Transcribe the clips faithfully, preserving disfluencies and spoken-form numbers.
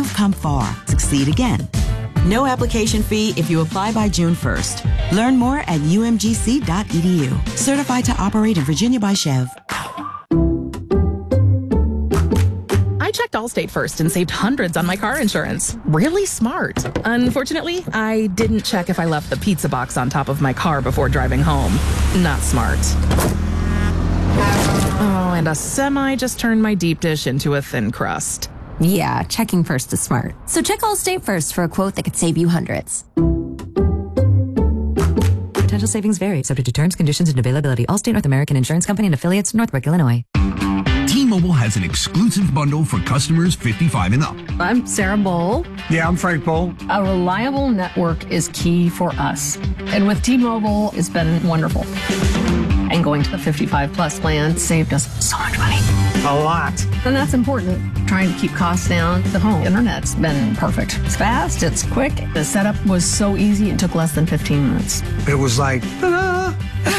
You've come far. Succeed again. No application fee if you apply by June first. Learn more at u m g c dot e d u. Certified to operate in Virginia by Chev. I checked Allstate first and saved hundreds on my car insurance. Really smart. Unfortunately, I didn't check if I left the pizza box on top of my car before driving home. Not smart. Oh, and a semi just turned my deep dish into a thin crust. Yeah, checking first is smart. So check Allstate first for a quote that could save you hundreds. Potential savings vary, subject to terms, conditions, and availability. Allstate North American Insurance Company and affiliates, Northbrook, Illinois. T-Mobile has an exclusive bundle for customers fifty-five and up. I'm Sarah Bowl. Yeah, I'm Frank Bowl. A reliable network is key for us. And with T-Mobile, it's been wonderful. And going to the fifty-five plus plan saved us so much money. A lot. And that's important. Trying to keep costs down. The home internet's been perfect. It's fast, it's quick. The setup was so easy, it took less than fifteen minutes. It was like, ta-da!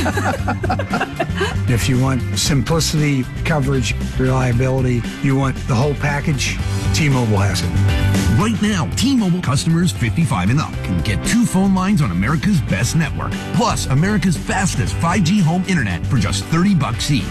If you want simplicity, coverage, reliability, you want the whole package, T-Mobile has it. Right now, T-Mobile customers fifty-five and up can get two phone lines on America's best network, plus America's fastest five G home internet for just thirty bucks each.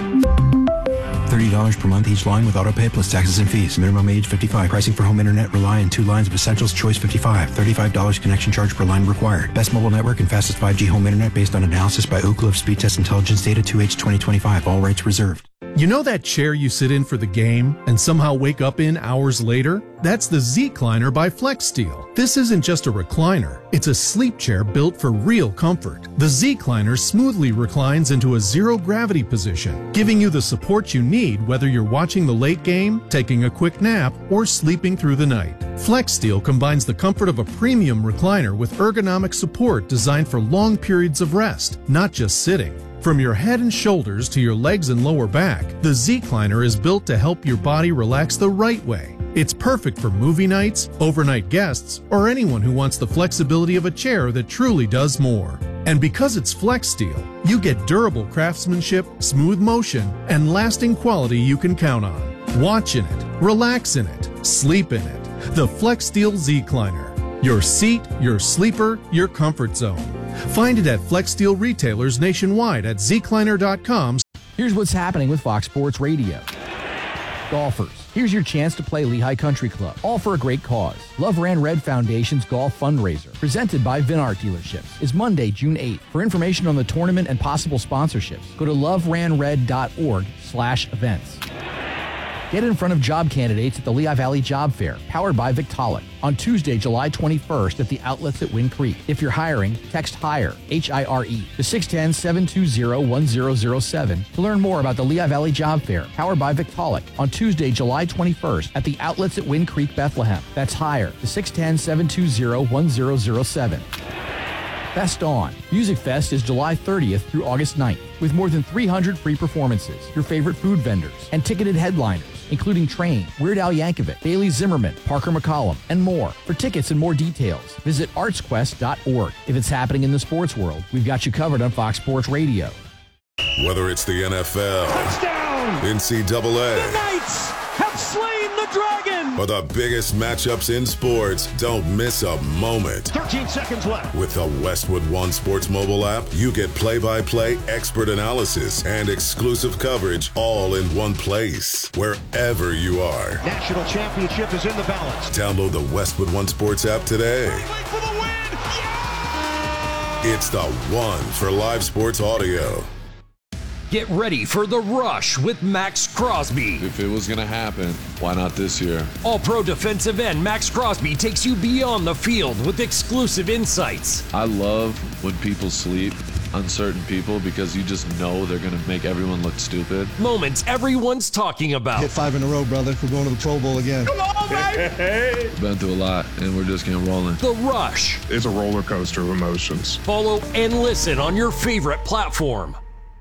thirty dollars per month each line with autopay plus taxes and fees. Minimum age fifty-five. Pricing for home internet rely on two lines of Essentials Choice fifty-five. thirty-five dollars connection charge per line required. Best mobile network and fastest five G home internet based on analysis by Ookla of Speed Test Intelligence Data two H twenty twenty-five. All rights reserved. You know that chair you sit in for the game and somehow wake up in hours later? That's the Z-Cliner by FlexSteel. This isn't just a recliner. It's a sleep chair built for real comfort. The Z-Cliner smoothly reclines into a zero-gravity position, giving you the support you need whether you're watching the late game, taking a quick nap, or sleeping through the night. FlexSteel combines the comfort of a premium recliner with ergonomic support designed for long periods of rest, not just sitting. From your head and shoulders to your legs and lower back, the Z-Cliner is built to help your body relax the right way. It's perfect for movie nights, overnight guests, or anyone who wants the flexibility of a chair that truly does more. And because it's FlexSteel, you get durable craftsmanship, smooth motion, and lasting quality you can count on. Watch in it, relax in it, sleep in it. The FlexSteel Z-Cliner. Your seat, your sleeper, your comfort zone. Find it at FlexSteel retailers nationwide at z cliner dot com. Here's what's happening with Fox Sports Radio. Golfers, here's your chance to play Lehigh Country Club, all for a great cause. Love Ran Red Foundation's golf fundraiser, presented by Vinart Dealerships, is Monday, June eighth. For information on the tournament and possible sponsorships, go to love ran red dot org slash events. Get in front of job candidates at the Lehigh Valley Job Fair, powered by Victaulic, on Tuesday, July twenty-first at the outlets at Wind Creek. If you're hiring, text HIRE, H I R E, to six one zero, seven two zero, one zero zero seven to learn more about the Lehigh Valley Job Fair, powered by Victaulic, on Tuesday, July twenty-first at the outlets at Wind Creek, Bethlehem. That's HIRE, to six one zero, seven two zero, one zero zero seven. Fest On. Music Fest is July thirtieth through August ninth, with more than three hundred free performances, your favorite food vendors, and ticketed headliners, including Train, Weird Al Yankovic, Bailey Zimmerman, Parker McCollum, and more. For tickets and more details, visit arts quest dot org. If it's happening in the sports world, we've got you covered on Fox Sports Radio. Whether it's the N F L, touchdown, N C double A, the Knights have slain the dragon, or the biggest matchups in sports, don't miss a moment. thirteen seconds left. With the Westwood One Sports mobile app, you get play-by-play expert analysis and exclusive coverage all in one place, wherever you are. National championship is in the balance. Download the Westwood One Sports app today. For the win. Yeah! It's the one for live sports audio. Get ready for The Rush with Max Crosby. If it was going to happen, why not this year? All-pro defensive end Max Crosby takes you beyond the field with exclusive insights. I love when people sleep, uncertain people, because you just know they're going to make everyone look stupid. Moments everyone's talking about. Hit five in a row, brother. We're going to the Pro Bowl again. Come on, baby! Been through a lot, and we're just getting rolling. The Rush. It's a roller coaster of emotions. Follow and listen on your favorite platform.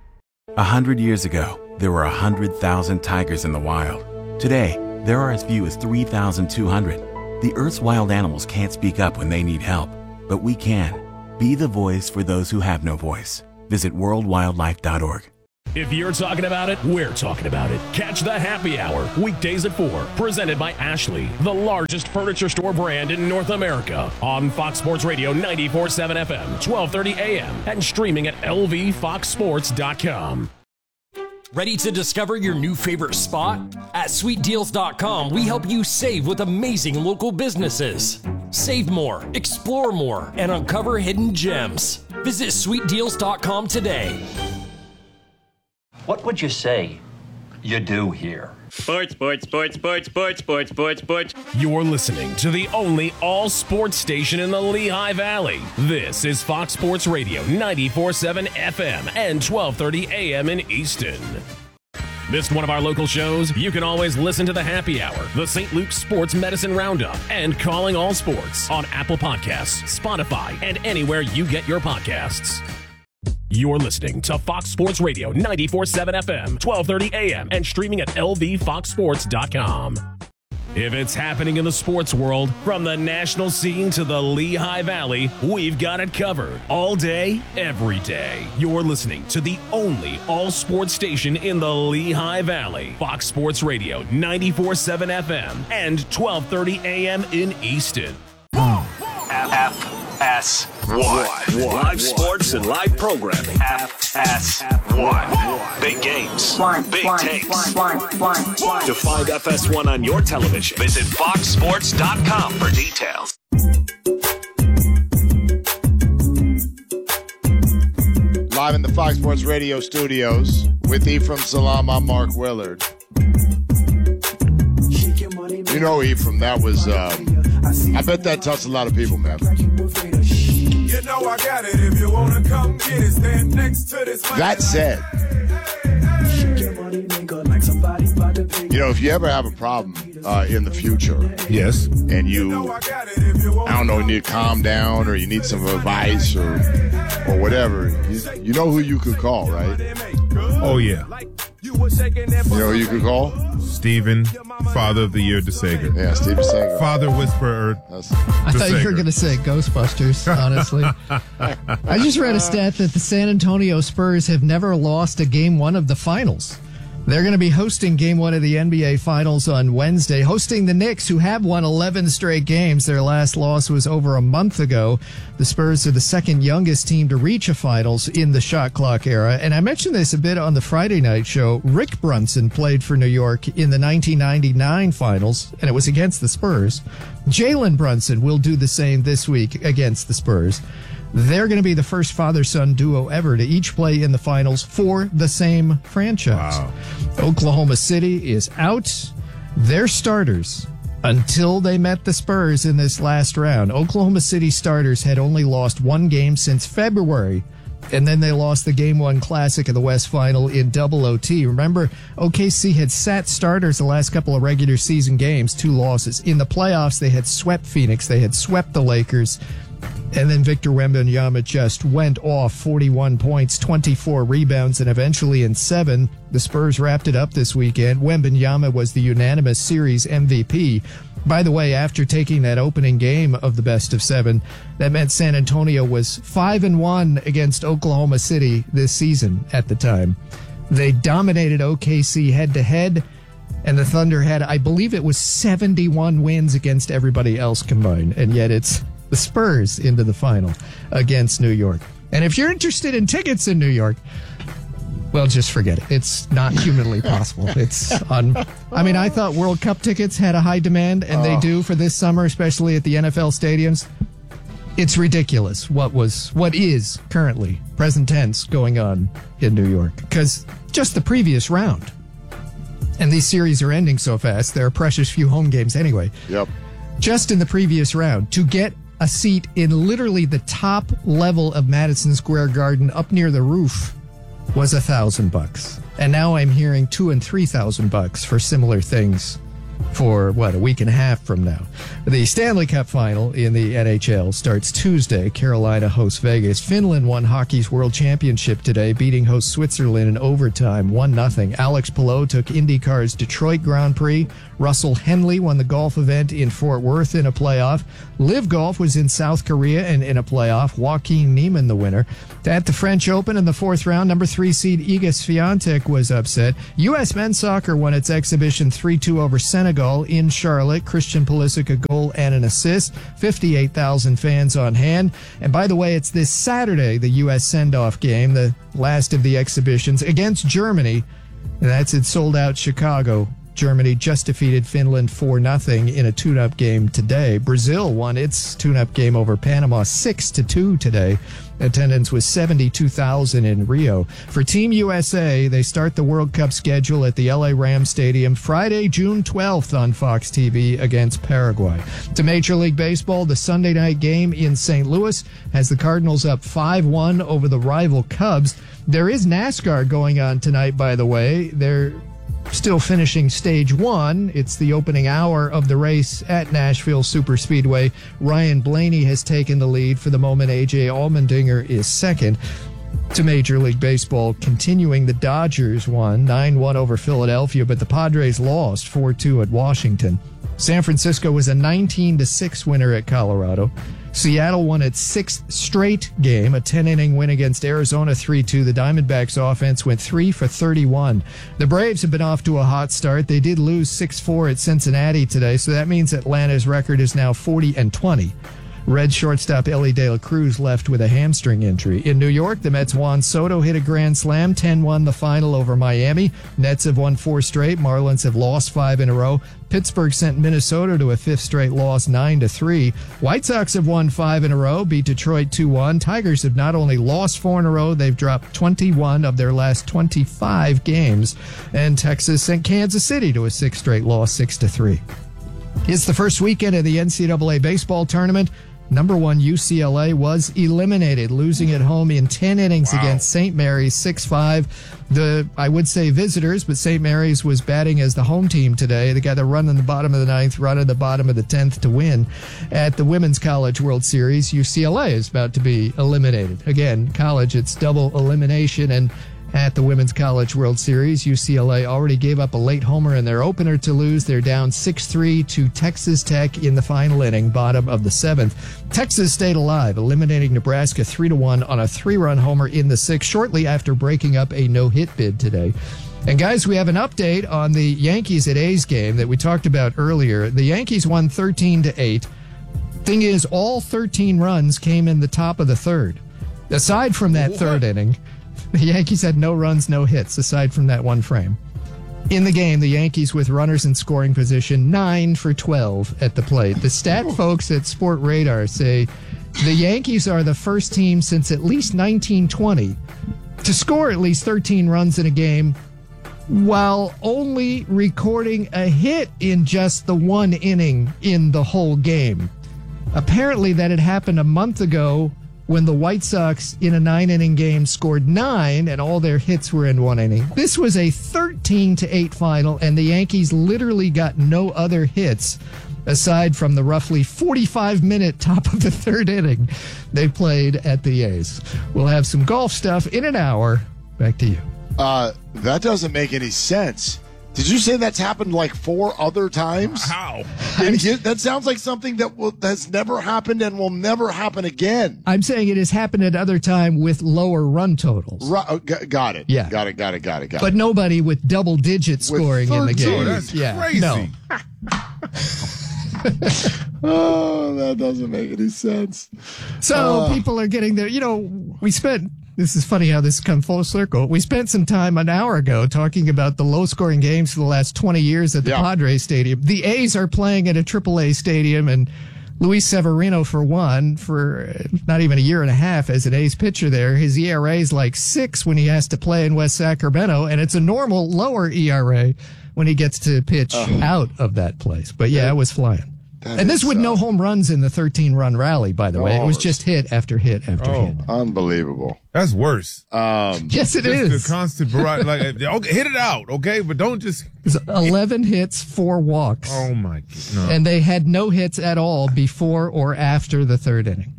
A hundred years ago, there were a hundred thousand tigers in the wild. Today, there are as few as three thousand two hundred. The Earth's wild animals can't speak up when they need help, but we can. Be the voice for those who have no voice. Visit world wildlife dot org. If you're talking about it, we're talking about it. Catch the Happy Hour, weekdays at four, presented by Ashley, the largest furniture store brand in North America, on Fox Sports Radio ninety-four point seven F M, twelve thirty A M, and streaming at L V fox sports dot com. Ready to discover your new favorite spot? At sweet deals dot com, we help you save with amazing local businesses. Save more, explore more, and uncover hidden gems. Visit sweet deals dot com today. What would you say you do here? Sports, sports, sports, sports, sports, sports, sports, sports. You're listening to the only all-sports station in the Lehigh Valley. This is Fox Sports Radio ninety-four point seven F M and twelve thirty A M in Easton. Missed one of our local shows? You can always listen to the Happy Hour, the Saint Luke's Sports Medicine Roundup, and Calling All Sports on Apple Podcasts, Spotify, and anywhere you get your podcasts. You're listening to Fox Sports Radio ninety-four point seven F M, twelve thirty A M, and streaming at L V fox sports dot com. If it's happening in the sports world, from the national scene to the Lehigh Valley, we've got it covered all day, every day. You're listening to the only all-sports station in the Lehigh Valley, Fox Sports Radio ninety-four point seven F M and twelve thirty A M in Easton. F S one. Live sports and live programming. F S one. Big games. Big takes. To find F S one on your television, visit fox sports dot com for details. Live in the Fox Sports Radio studios with Ephraim Salam, I'm Mark Willard. You know, Ephraim, that was, uh, I bet that touched a lot of people, man. You know I got it. If you wanna come get it, stand next to this. That said, you know, if you ever have a problem uh, in the future, yes, and you, I don't know, you need to calm down or you need some advice or or whatever, you, you know who you could call, right? Oh, yeah. You know who you could call? Stephen, Father of the Year DeSager. Yeah, Steve DeSager. Father Whisperer. That's, I thought you were going to say Ghostbusters, honestly. I just read a stat that the San Antonio Spurs have never lost a game one of the finals. They're going to be hosting game one of the N B A Finals on Wednesday, hosting the Knicks, who have won eleven straight games. Their last loss was over a month ago. The Spurs are the second youngest team to reach a finals in the shot clock era. And I mentioned this a bit on the Friday night show. Rick Brunson played for New York in the nineteen ninety-nine finals, and it was against the Spurs. Jalen Brunson will do the same this week against the Spurs. They're going to be the first father-son duo ever to each play in the finals for the same franchise. Wow. Oklahoma City is out. Their starters, until they met the Spurs in this last round, Oklahoma City starters had only lost one game since February, and then they lost the Game One Classic of the West Final in double O T. Remember, O K C had sat starters the last couple of regular season games, two losses. In the playoffs, they had swept Phoenix. They had swept the Lakers. And then Victor Wembanyama just went off, forty-one points, twenty-four rebounds, and eventually in seven, the Spurs wrapped it up this weekend. Wembanyama was the unanimous series M V P. By the way, after taking that opening game of the best of seven, that meant San Antonio was five and one against Oklahoma City this season at the time. They dominated O K C head-to-head, and the Thunder had, I believe it was seventy-one wins against everybody else combined, and yet it's the Spurs into the final against New York. And if you're interested in tickets in New York, well, just forget it. It's not humanly possible. It's on. I mean, I thought World Cup tickets had a high demand, and they do for this summer, especially at the N F L stadiums. It's ridiculous what was, what is currently, present tense, going on in New York. Because just the previous round, and these series are ending so fast, there are precious few home games anyway. Yep. Just in the previous round, to get a seat in literally the top level of Madison Square Garden up near the roof was a thousand bucks. And now I'm hearing two and three thousand bucks for similar things for, what, a week and a half from now. The Stanley Cup final in the N H L starts Tuesday. Carolina hosts Vegas. Finland won hockey's World Championship today, beating host Switzerland in overtime, one nothing. Alex Palou took IndyCar's Detroit Grand Prix. Russell Henley won the golf event in Fort Worth in a playoff. Live Golf was in South Korea and in a playoff. Joaquin Niemann the winner. At the French Open in the fourth round, number three seed Iga Swiatek was upset. U S men's soccer won its exhibition three two over Senegal in Charlotte. Christian Pulisic a goal and an assist. fifty-eight thousand fans on hand. And by the way, it's this Saturday, the U S send-off game, the last of the exhibitions against Germany. And that's in sold-out Chicago. Germany just defeated Finland four nothing in a tune-up game today. Brazil won its tune-up game over Panama six to two today. Attendance was seventy-two thousand in Rio. For Team U S A, they start the World Cup schedule at the L A Rams Stadium Friday, June twelfth on Fox T V against Paraguay. To Major League Baseball, the Sunday night game in Saint Louis has the Cardinals up five one over the rival Cubs. There is NASCAR going on tonight, by the way. They're still finishing stage one. It's the opening hour of the race at Nashville Superspeedway. Ryan Blaney has taken the lead for the moment. A J Allmendinger is second. To Major League Baseball, continuing, the Dodgers won nine one over Philadelphia, but the Padres lost four two at Washington. San Francisco was a nineteen to six winner at Colorado. Seattle won its sixth straight game, a ten-inning win against Arizona three two. The Diamondbacks offense went three for thirty-one. The Braves have been off to a hot start. They did lose six four at Cincinnati today, so that means Atlanta's record is now forty and twenty. Red shortstop Ellie De La Cruz left with a hamstring injury. In New York, the Mets' Juan Soto hit a grand slam, ten one the final over Miami. Nets have won four straight. Marlins have lost five in a row. Pittsburgh sent Minnesota to a fifth straight loss, nine to three. White Sox have won five in a row, beat Detroit two one. Tigers have not only lost four in a row, they've dropped twenty-one of their last twenty-five games. And Texas sent Kansas City to a sixth straight loss, six to three. It's the first weekend of the N C double A baseball tournament. Number one U C L A was eliminated, losing at home in ten innings wow. against Saint Mary's six five. The, I would say visitors, but Saint Mary's was batting as the home team today. They got the run in the bottom of the ninth, run in the bottom of the tenth to win. At the Women's College World Series, U C L A is about to be eliminated. Again, college, it's double elimination, and at the Women's College World Series, U C L A already gave up a late homer in their opener to lose. They're down six three to Texas Tech in the final inning, bottom of the seventh. Texas stayed alive, eliminating Nebraska three to one on a three-run homer in the sixth, shortly after breaking up a no-hit bid today. And guys, we have an update on the Yankees at A's game that we talked about earlier. The Yankees won thirteen to eight. Thing is, all thirteen runs came in the top of the third. Aside from that what? third inning, the Yankees had no runs, no hits, aside from that one frame. In the game, the Yankees with runners in scoring position, nine for twelve at the plate. The stat folks at Sport Radar say the Yankees are the first team since at least nineteen twenty to score at least thirteen runs in a game while only recording a hit in just the one inning in the whole game. Apparently that had happened a month ago when the White Sox in a nine-inning game scored nine and all their hits were in one inning. This was a thirteen to eight final, and the Yankees literally got no other hits aside from the roughly forty-five minute top of the third inning they played at the A's. We'll have some golf stuff in an hour. Back to you. Uh, that doesn't make any sense. Did you say that's happened like four other times? How? It, that sounds like something that will, has never happened and will never happen again. I'm saying it has happened at other time with lower run totals. Right, oh, got it. Yeah. Got it, got it, got it, got but it. But nobody with double-digit scoring in the game. Oh, that's yeah. crazy. No. Oh, that doesn't make any sense. So uh, people are getting there. You know, we spent... This is funny how this come full circle. We spent some time an hour ago talking about the low-scoring games for the last twenty years at the yeah. Padres Stadium. The A's are playing at a triple A stadium, and Luis Severino, for one, for not even a year and a half as an A's pitcher there, his E R A is like six when he has to play in West Sacramento, and it's a normal lower E R A when he gets to pitch uh, out of that place. But yeah, it was flying. That and this with uh, no home runs in the thirteen-run rally, by the no way. It was just hit after hit after oh, hit. Unbelievable. That's worse. Um, yes, it just is. The constant variety. Like, okay, hit it out, okay? But don't just... eleven hits, four walks. Oh, my God. No. And they had no hits at all before or after the third inning.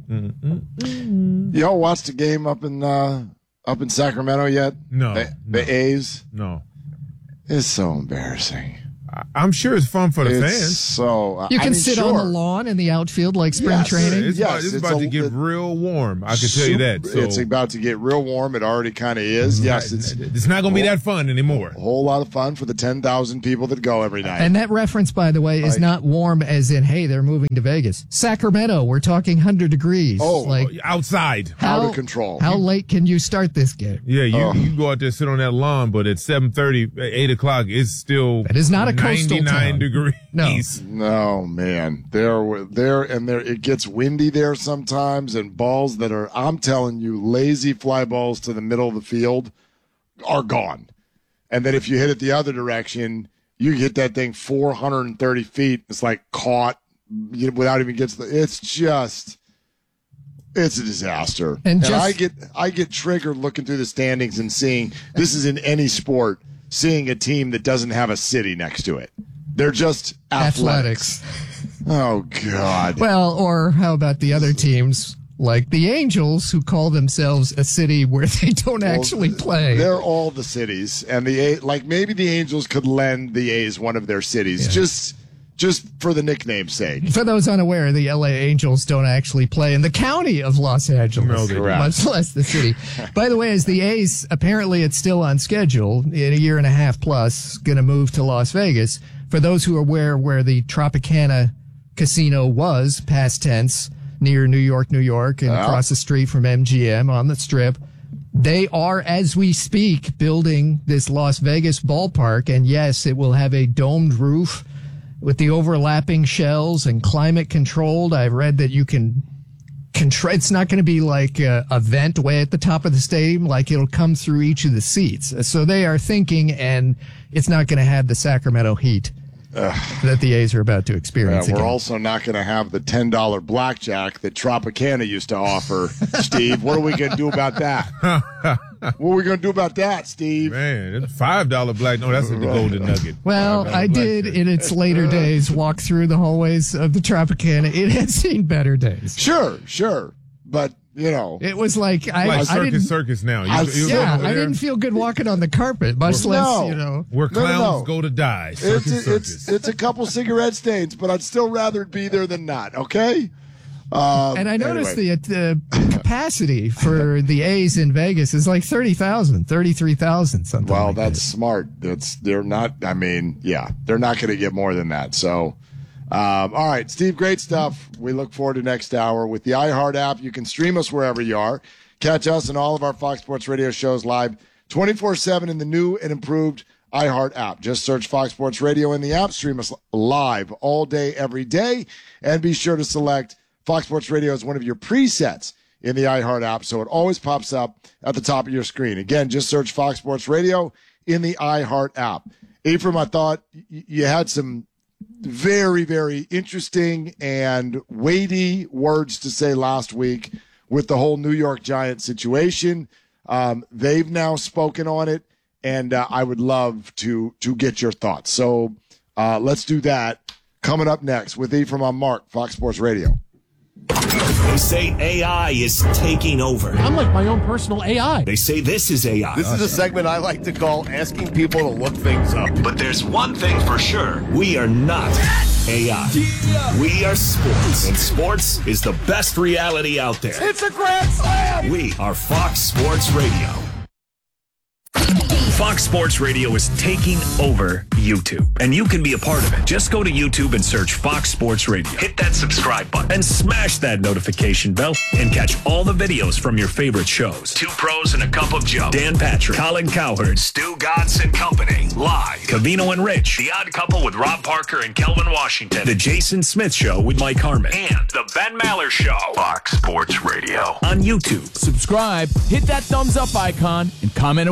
Mm-hmm. Y'all watched the game up in uh, up in Sacramento yet? No. The, the no. A's? No. It's so embarrassing. I'm sure it's fun for the it's fans. So uh, you can I mean, sit sure. on the lawn in the outfield like spring yes, training. It's yes, about, it's it's about a, to get it, real warm. I can tell you that. So. It's about to get real warm. It already kind of is. Yes, it's it's not going to be that fun anymore. A whole lot of fun for the ten thousand people that go every night. And that reference, by the way, is like, not warm as in, hey, they're moving to Vegas. Sacramento, we're talking one hundred degrees. Oh, like outside, how, out of control. How late can you start this game? Yeah, you oh. you go out there, sit on that lawn, but at seven thirty, eight o'clock, it's still it is not a coastal ninety-nine degrees. No. No, man. There, there, and there. It gets windy there sometimes, and balls that are, I'm telling you, lazy fly balls to the middle of the field are gone. And then if you hit it the other direction, you hit that thing four hundred thirty feet. It's like caught you know, without even gets the. It's just, it's a disaster. And, and just, I get, I get triggered looking through the standings and seeing this is in any sport, seeing a team that doesn't have a city next to it. They're just athletics. athletics. Oh, God. Well, or how about the other teams like the Angels who call themselves a city where they don't well, actually play? They're all the cities. And the like maybe the Angels could lend the A's one of their cities yeah. just just for the nickname's sake. For those unaware, the L A Angels don't actually play in the county of Los Angeles, no, much less the city. By the way, as the A's, apparently it's still on schedule in a year and a half plus, going to move to Las Vegas. For those who are aware where the Tropicana Casino was, past tense, near New York, New York, and wow. across the street from M G M on the Strip, they are, as we speak, building this Las Vegas ballpark. And yes, it will have a domed roof with the overlapping shells and climate controlled. I've read that you can control. It's not going to be like a, a vent way at the top of the stadium, like it'll come through each of the seats. So they are thinking, and it's not going to have the Sacramento heat Ugh. that the A's are about to experience. Uh, we're again. also not going to have the ten dollar blackjack that Tropicana used to offer, Steve. What are we going to do about that? What are we going to do about that, Steve? Man, it's five dollar black. No, that's the Golden Nugget. Well, I did in its later days walk through the hallways of the Tropicana. It had seen better days. Sure, sure. But, you know. It was like, I, like I circus, didn't. circus now. You, I, you yeah, I didn't feel good walking on the carpet, much no, less, you know. Where clowns no, no, no. go to die. Circus, it's, a, circus. It's, it's a couple cigarette stains, but I'd still rather be there than not, okay? Um, and I noticed anyway. the, the capacity for the A's in Vegas is like thirty thousand, thirty-three thousand, something Well, like that's that. smart. That's They're not, I mean, yeah, they're not going to get more than that. So, um, all right, Steve, great stuff. We look forward to next hour. With the iHeart app, you can stream us wherever you are. Catch us and all of our Fox Sports Radio shows live twenty-four seven in the new and improved iHeart app. Just search Fox Sports Radio in the app. Stream us live all day, every day. And be sure to select Fox Sports Radio as one of your presets in the iHeart app, so it always pops up at the top of your screen. Again, just search Fox Sports Radio in the iHeart app. Ephraim, I thought you had some very, very interesting and weighty words to say last week with the whole New York Giants situation. Um, they've now spoken on it, and uh, I would love to to get your thoughts. So uh, let's do that coming up next with Ephraim on Mark, Fox Sports Radio. They say A I is taking over. I'm like my own personal A I. They say this is A I. This is a segment I like to call asking people to look things up. But there's one thing for sure. We are not A I. We are sports. And sports is the best reality out there. It's a grand slam! We are Fox Sports Radio. Fox Sports Radio is taking over YouTube, and you can be a part of it. Just go to YouTube and search Fox Sports Radio. Hit that subscribe button and smash that notification bell and catch all the videos from your favorite shows. Two Pros and a Cup of Joe. Dan Patrick, Colin Cowherd, Stu Gatz and Company. Live. Covino and Rich. The Odd Couple with Rob Parker and Kelvin Washington. The Jason Smith Show with Mike Harmon. And The Ben Maller Show. Fox Sports Radio. On YouTube. Subscribe, hit that thumbs up icon, and comment away.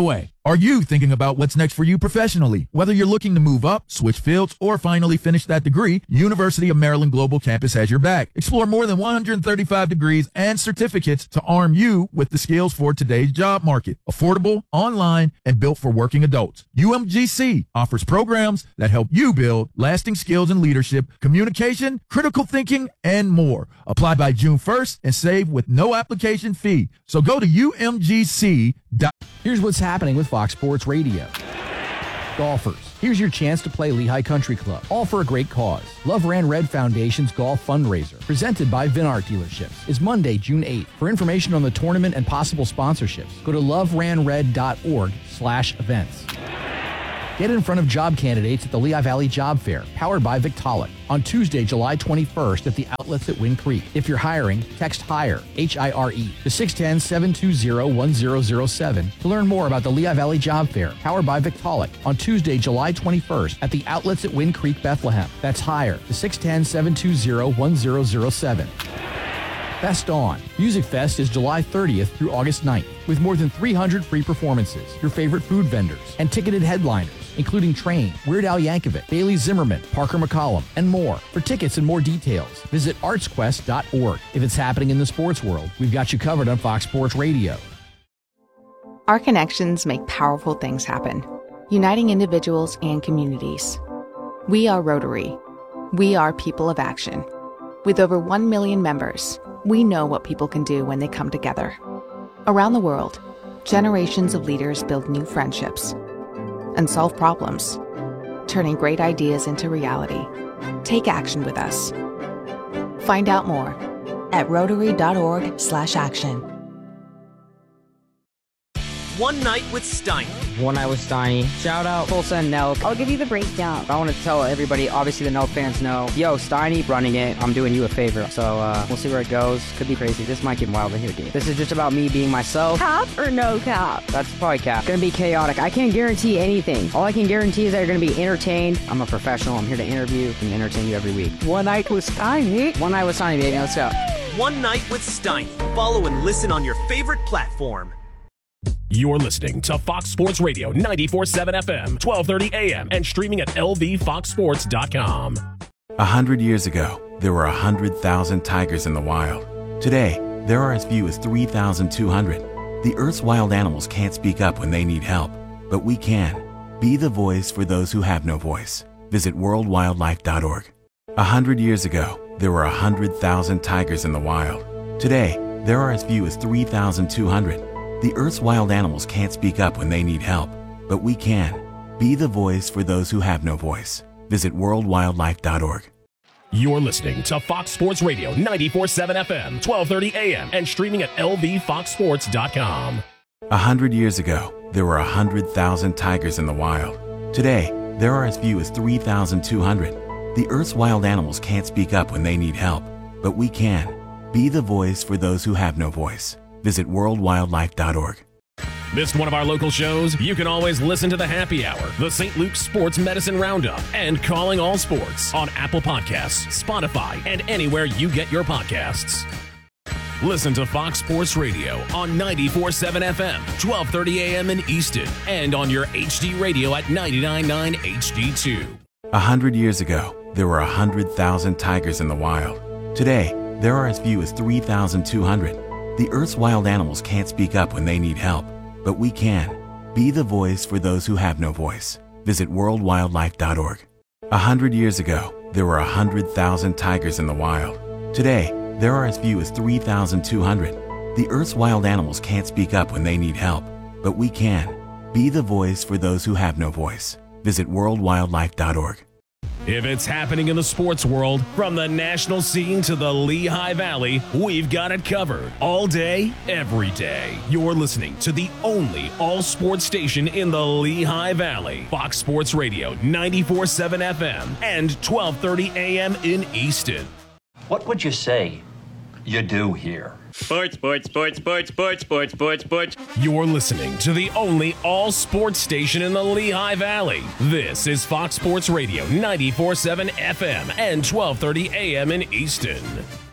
Are you thinking about what's next for you professionally? Whether you're looking to move up, switch fields, or finally finish that degree, University of Maryland Global Campus has your back. Explore more than one hundred thirty-five degrees and certificates to arm you with the skills for today's job market. Affordable, online, and built for working adults. U M G C offers programs that help you build lasting skills in leadership, communication, critical thinking, and more. Apply by June first and save with no application fee. So go to U M G C dot com. Here's what's happening with Fox Sports Radio. Golfers, here's your chance to play Lehigh Country Club, all for a great cause. Love Ran Red Foundation's golf fundraiser, presented by Vinart Dealerships, is Monday, June eighth. For information on the tournament and possible sponsorships, go to loveranred.org slash events. Get in front of job candidates at the Lehigh Valley Job Fair, powered by Victaulic, on Tuesday, July twenty-first at the outlets at Wind Creek. If you're hiring, text HIRE, H I R E, to six one zero, seven two zero, one zero zero seven to learn more about the Lehigh Valley Job Fair, powered by Victaulic, on Tuesday, July twenty-first at the outlets at Wind Creek, Bethlehem. That's HIRE, to six one zero, seven two zero, one zero zero seven. Fest On. Music Fest is July thirtieth through August ninth, with more than three hundred free performances, your favorite food vendors, and ticketed headliners, including Train, Weird Al Yankovic, Bailey Zimmerman, Parker McCollum, and more. For tickets and more details, visit arts quest dot org. If it's happening in the sports world, we've got you covered on Fox Sports Radio. Our connections make powerful things happen, uniting individuals and communities. We are Rotary. We are people of action. With over one million members, we know what people can do when they come together. Around the world, generations of leaders build new friendships and solve problems, turning great ideas into reality. Take action with us. Find out more at rotary.org slash action. One Night with Steiny. One Night with Steiny. Shout out Tulsa and Nelk. I'll give you the breakdown. I want to tell everybody, obviously the Nelk fans know, yo, Steiny running it, I'm doing you a favor. So uh, we'll see where it goes. Could be crazy. This might get wild in here, dude. This is just about me being myself. Cap or no cap? That's probably cap. It's gonna be chaotic. I can't guarantee anything. All I can guarantee is that you're gonna be entertained. I'm a professional. I'm here to interview and entertain you every week. One Night with Steiny. One Night with Steiny, baby. Let's go. One Night with Steiny. Follow and listen on your favorite platform. You're listening to Fox Sports Radio ninety-four point seven F M, twelve thirty A M, and streaming at L V fox sports dot com. A hundred years ago, there were a hundred thousand tigers in the wild. Today, there are as few as three thousand two hundred. The Earth's wild animals can't speak up when they need help, but we can. Be the voice for those who have no voice. Visit world wildlife dot org. A hundred years ago, there were a hundred thousand tigers in the wild. Today, there are as few as three thousand two hundred. The Earth's wild animals can't speak up when they need help, but we can. Be the voice for those who have no voice. Visit world wildlife dot org. You're listening to Fox Sports Radio ninety-four point seven F M, twelve thirty A M, and streaming at L V fox sports dot com. A hundred years ago, there were a hundred thousand tigers in the wild. Today, there are as few as three thousand two hundred. The Earth's wild animals can't speak up when they need help, but we can. Be the voice for those who have no voice. Visit world wildlife dot org. Missed one of our local shows? You can always listen to the Happy Hour, the Saint Luke's Sports Medicine Roundup, and Calling All Sports on Apple Podcasts, Spotify, and anywhere you get your podcasts. Listen to Fox Sports Radio on ninety-four point seven F M, twelve thirty A M in Easton, and on your H D radio at ninety-nine point nine H D two. A hundred years ago, there were a hundred thousand tigers in the wild. Today, there are as few as three thousand two hundred. The Earth's wild animals can't speak up when they need help, but we can. Be the voice for those who have no voice. Visit world wildlife dot org. A hundred years ago, there were a hundred thousand tigers in the wild. Today, there are as few as three thousand two hundred. The Earth's wild animals can't speak up when they need help, but we can. Be the voice for those who have no voice. Visit world wildlife dot org. If it's happening in the sports world, from the national scene to the Lehigh Valley, we've got it covered. All day, every day. You're listening to the only all-sports station in the Lehigh Valley. Fox Sports Radio, ninety-four point seven F M and twelve thirty A M in Easton. What would you say you do here? Sports, sports, sports, sports, sports, sports, sports, sports. You're listening to the only all-sports station in the Lehigh Valley. This is Fox Sports Radio, ninety-four point seven F M and twelve thirty A M in Easton.